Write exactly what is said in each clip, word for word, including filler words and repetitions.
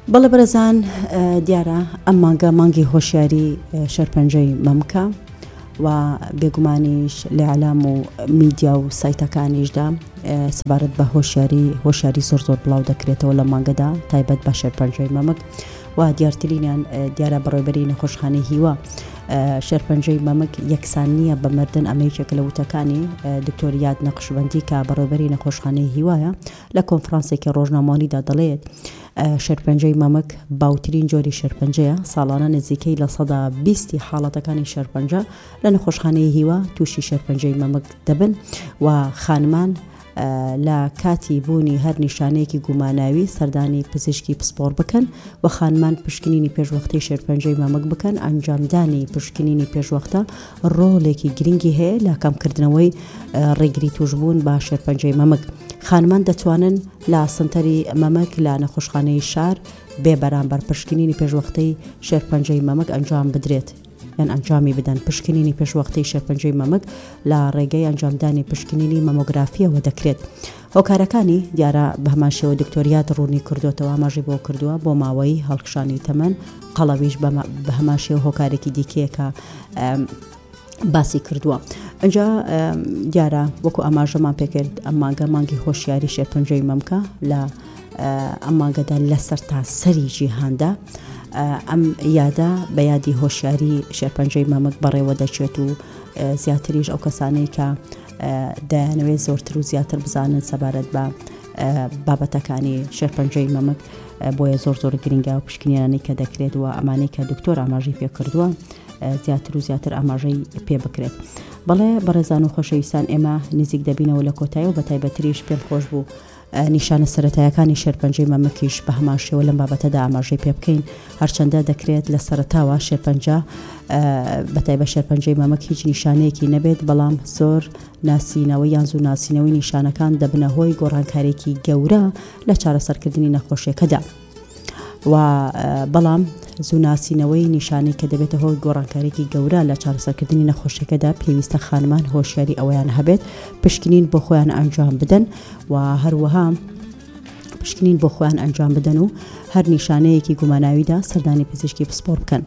بەڵێ بەرەزان دیارە ئەم مانگە مانگی هۆشیاری شەرپەنجەی مەمکە و بێگومانیش لە ئەعلام و میدیا و سایتەکانیشدا سەبارەت بە هۆشیاری هۆشیاری زۆر زۆر بڵاو دەکرێتەوە لە مانگەدا تایبەت بە شەرپەنجەی مەمک و دیارترینیان دیارە بەڕێوەبەری نەخۆشخانەی هیوا شەرپەنجەی مەمک یەکسان نییە بە مردن ئەمەیەکێک لە وتەکانی دکتۆریات نەقشبەندی کە بەڕێوەبەری نەخۆشخانەی هیوایە لە کۆنفرانسێکی ڕۆژنامەوانیدا دەڵێت شەرپەنجەی مەمک باوترین جۆری شەرپەنجەیە ساڵانە نزیکەی لە سەدا بیستی حاڵەتەکانی شەرپەنجە لە نەخۆشخانەی هیوا تووشی شەرپەنجەی مەمک دەبن و خانمان لە کاتی بوونی هەر نیشانەیەکی گوماناوی سەردانی پزیشکی پسپۆر بکەن و خانمان پشکنینی پێشوەختەی شەرپەنجەی مەمک بکەن ئەنجامدانی پشکنینی پێشوەختە ڕۆڵێکی گرنگی هەیە لە کەمکردنەوەی ڕێگری توشبوون بە شەرپەنجەی مەمک خانمان دەتوانن لە سنتەری مەمک لە نەخۆشخانەی شار بێ بەرامبەر پشکنینی پێشوەختەی شەرپەنجەی مەمک ئەنجام بدرێت یان ئەنجامی بدەن پشکنینی پێشوەختەی شەرپەنجەی مەمک لە ڕێگەی ئەنجامدانی پشکنینی مەمۆگرافیەوە دەکرێت هۆکارەکانی دیارە بە هەمان شێوە دکتۆریات ڕوونی کردوتەوە ئاماژی بۆ کردووە بۆ ماوەی هەڵکشانی تەمەن قەڵەویش بە هەمان شێوە هۆکارێکی دیکەیەکە باسی کردووە ئەجا دیارە وەکو ئاماژەمان پێکرد ئەم مانگە مانگی هۆشیاری شەرپەنجەی مەمکە لە ئەم مانگەدا لەسەر تا سەری جیهاندا ئەم یادا بە یادی هۆشیاری شەرپەنجەی مەمک بەڕێوە دەچێت و زیاتریش ئەو کەسانەی کە دەیانەوێت زۆرتر و زیاتر بزانن سەبارەت بە بابەتەکانی شەرپەنجەی مەمک بۆیە زۆر زۆر گرنگە و پشکنینانی کە دەکرێت و ئەمانەی کە دکتۆر ئاماژی پێ کردووە زیاتر و زیاتر ئاماژەی پێ بکرێت بەڵێ بەڕێزان و خۆشەویستان ئێمە نزیک دەبینەوە لە کۆتایی و بە تایبەتریش پێم خۆش بوو نیشانە سەرەتایەکانی شەرپەنجەی مەمکیش بە هەمان شێوە لەم بابەتەدا ئاماژەی پێ بکەین هەرچەندە دەکرێت لە سەرەتاوە شەرپەنجە بەتایبەت شەرپەنجەی مەمک هیچ نیشانەیەکی نەبێت بەڵام زۆر ناسینەوەی یان زوو ناسینەوەی نیشانەکان دەبنە هۆی گۆڕانکارێکی گەورە لە چارەسەرکردنی نەخۆشیەکەدا و بەڵام زووناسینەوەی نیشانەی کە دەبێتە هۆی گۆڕانکارێکی گەورە لە چارەسەرکردنی نەخۆشیەکەدا پێویستە خانمان هۆشیاری ئەوەیان هەبێت پشکنین بۆ خۆیان ئەنجام بدەن و هەروەها پشکنین بۆ خۆیان ئەنجام بدەن و هەر نیشانەیەکی گوماناویدا سەردانی پزیشکی پسپۆر بکەن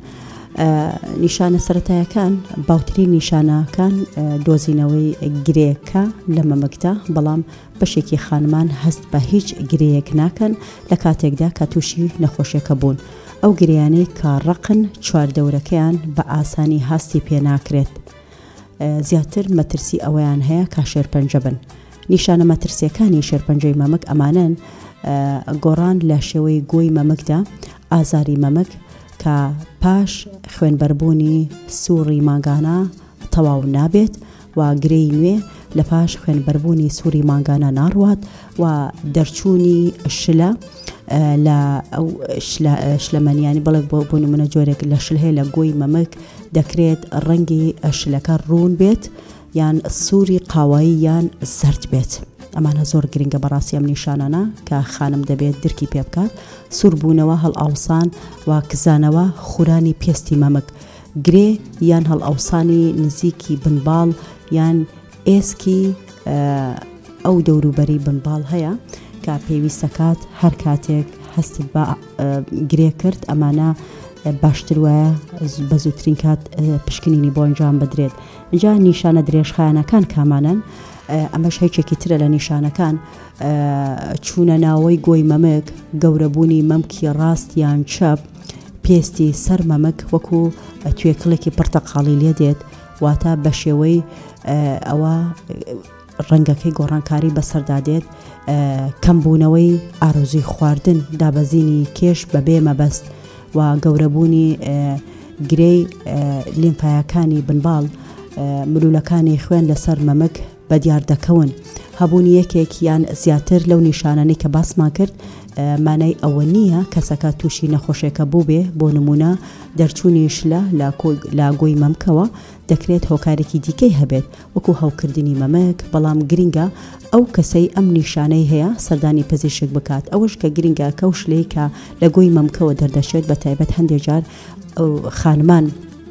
نیشانە سەرەتایەکان باوترین نیشانەکان دۆزینەوەی گرێەکە لە مەمکدا بەڵام بەشێکی خانمان هەست بە هیچ گرەیەک ناکەن لە کاتێکدا کە تووشی نەخۆشیەکە بوون ئەو گریانەی کە ڕقن چواردەورەکەیان بە ئاسانی هەستی پێ ناکرێت زیاتر مەترسی ئەوەیان هەیە کا شێرپەنجە بن نیشانە مەترسیەکانی شێرپەنجەی مەمک ئەمانن گۆڕان لە شێوەی گۆی مەمکدا ئازاری مەمک کە پاش خوێنبەربوونی سووڕی ماگانە تەواو نابێت و گرەی نوێ لە پاش خوێنبەربوونی سووری ماگانە ناڕوات و دەرچوونی شلە لە ئەو شلەمەنیانی بڵێ بۆ نمونە جۆرێک لە شل هەیە لە گۆی مەمک دەکرێت ڕەنگی شلەکە ڕوون بێت یان سووری قاوایی یان زەرد بێت ئەمانە زۆر گرنگە بەڕاستی ئەم نیشانانە کە خانم دەبێت درکی پێ بکات سووربوونەوە هەڵ ئاوسان و کزانەوە خورانی پێستی مەمک گرێ یان هەڵ ئاوسانی نزیکی بنباڵ یان ئێسکی ئەو دەوروبەری بنباڵ هەیە کە پێویستەکات هەر کاتێک هەستت بە گرێ کرد ئەمانە باشتر وایە بە زووترین کات پشکنینی بۆ ئەنجام بدرێت اینجا نیشانە درێژخایەنەکان کامانن ئەمەش هیچێکی ترە لە نیشانەکان چوونە ناوەی گۆی مەمک گەورەبوونی مەمکی ڕاست یان چەپ پێستی سەر مەمک وەکو توێکڵێکی پڕتەقاڵی لێ دێت واتە بە شێوەی ئەوە ڕەنگەکەی گۆڕانکاری بەسەردادێت کەمبوونەوەی ئارۆزوی خواردن دابەزینی کێش بەبێ مەبەست و گەورەبوونی گرەی لیمفایەکانی بنباڵ ملولەکانی خوێن لەسەر مەمک بە دیار دەکەون هەبوونی یەکێک یان زیاتر لەو نیشانانەی کە باسمان کرد مانای ئەوە نییە کەسەکە تووشی نەخۆشیەکە بوو بێ بۆ نمونە دەرچوونی شلە لە گۆی مەمکەوە دەکرێت هۆکارێکی دیکەی هەبێت وەکو هەوکردنی مەمک بەڵام گرنگە ئەو کەسەی ئەم نیشانەی هەیە سەردانی پزیشک بکات ئەوەش کە گرنگە کە و شلەی کە لە گۆی مەمکەوە دەردەچێت بە تایبەت هەندێک جار خانمان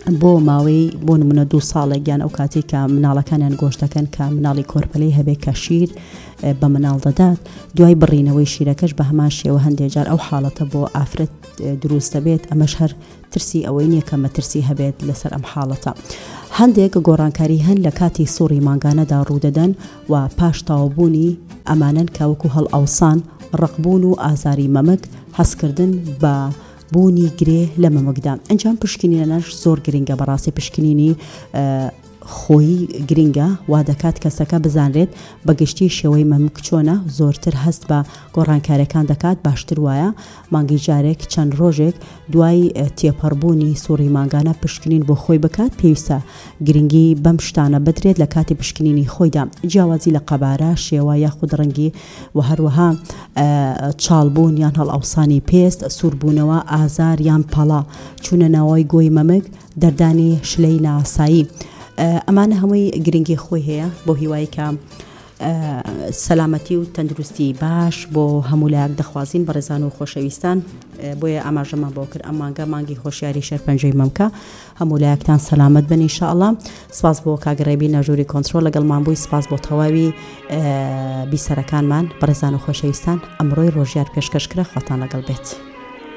بۆ ماوەی بۆ نمونە دوو ساڵێک یان ئەو کاتی کە مناڵەکانیان گۆشتەکەن کە مناڵی کۆرپەلەی هەبێ کە شیر بە مناڵ دەدات دوای بڕینەوەی شیرەکەش بە هەمان شێوە هەندێک جار ئەو حاڵەتە بۆ ئافرەت دروستە بێت ئەمەش هەر ترسی ئەوەی نییە کە مەترسی هەبێت لەسەر ئەم حاڵەتە. هەندێک گۆڕانکاری هەن لە کاتی سوڕی مانگانەدا ڕوودەدەن و پاش تاوابوونی ئەمانەن کاوەکو هەڵ ئەوسان ڕقبوون و ئازاری مەمک هەستکردن بە بوونی گرێ لە مەمەکدا. ئەنجام پشکنینەش زۆر گرنگە بەڕاستی پشکنینی خۆی گرنگە وا دەکات کەسەکە بزانرێت بەگشتی شێوەی مەمک چۆنە زۆرتر هەست بە گۆڕانکارەکان دەکات باشتر وایە مانگی جارێک چەند ڕۆژێک دوای تێپەڕبوونی سوڕی مانگانە پشکنین بۆ خۆی بکات پێویستە گرنگی بەم شتانە بدرێت لە کاتی پشکنینی خۆیدا جیاوازی لە قەبارە شێوە یاخود ڕەنگی و هەروەها چاڵبوون یان هەڵ ئەوسانی پێست سووربوونەوە ئازار یان پەڵا چوونە ناوای گۆی مەمک دەردانی شلەی ناسایی ئەمانە هەمووی گرنگی خۆی هەیە بۆ هیوای کە سەلامەتی و تەندروستی باش بۆ هەموو لایەک دەخوازین بە ڕێزان و خۆشەویستان بۆیە ئاماژەمان بۆ کرد ئەم مانگە مانگی خۆشیاری شەرپەنجەی مەمکە هەموو لایەکتان سەلامەت بن ئینشاءڵڵا. سپاس بۆ کاگەڕێبی نەژووری کۆنترۆل لەگەڵمان بووی سپاس بۆ تەواوی بیسەرەکانمان بە ڕێزان و خۆشەویستان ئەمڕۆی ڕۆژیار پێشکەشکرا خواتان لەگەڵ بێت.